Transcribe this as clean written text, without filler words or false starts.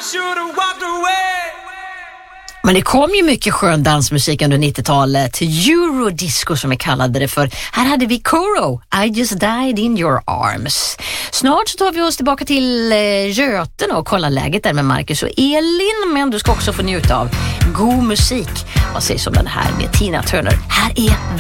Men det kom ju mycket skön dansmusik under 90-talet. Eurodisco som vi kallade det för. Här hade vi Koro, I just died in your arms. Snart så tar vi oss tillbaka till Göten och kollar läget där med Marcus och Elin. Men du ska också få njuta av god musik. Vad sägs om den här med Tina Turner? Här är